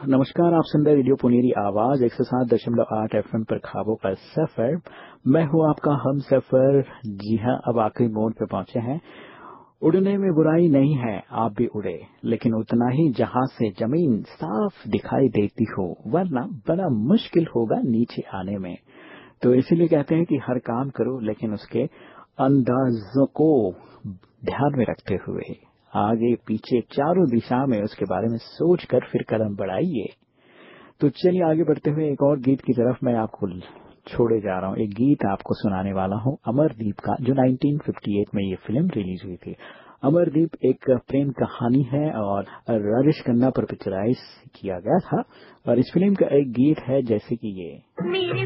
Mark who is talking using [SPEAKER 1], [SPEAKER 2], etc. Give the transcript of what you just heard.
[SPEAKER 1] नमस्कार, आप सुन रहे रेडियो पुनेरी आवाज 107.8 एफएम पर ख्वाबों का सफर। मैं हूं आपका हम सफर। जी हां, अब आखिरी मोड़ पे पहुंचे हैं। उड़ने में बुराई नहीं है, आप भी उड़े, लेकिन उतना ही जहां से जमीन साफ दिखाई देती हो, वरना बड़ा मुश्किल होगा नीचे आने में। तो इसीलिए कहते हैं कि हर काम करो, लेकिन उसके अंदाजों को ध्यान में रखते हुए आगे पीछे चारों दिशा में उसके बारे में सोचकर फिर कदम बढ़ाइए। तो चलिए आगे बढ़ते हुए एक और गीत की तरफ मैं आपको छोड़े जा रहा हूँ। एक गीत आपको सुनाने वाला हूँ अमरदीप का, जो 1958 में ये फिल्म रिलीज हुई थी। अमरदीप एक प्रेम कहानी है और राजेश खन्ना पर पिक्चराइज किया गया था। और इस फिल्म का एक गीत है जैसे कि ये।